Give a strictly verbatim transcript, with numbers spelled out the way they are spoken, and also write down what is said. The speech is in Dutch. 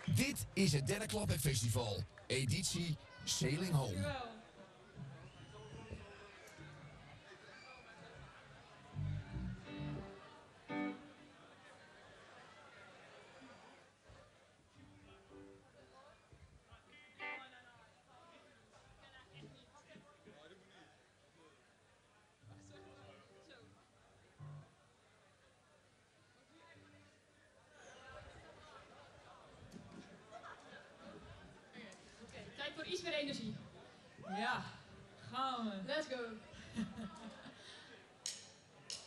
Dit is het derde Klaphead Festival, editie Sailing Home. Tijd voor iets meer energie. Ja, gaan we. Let's go.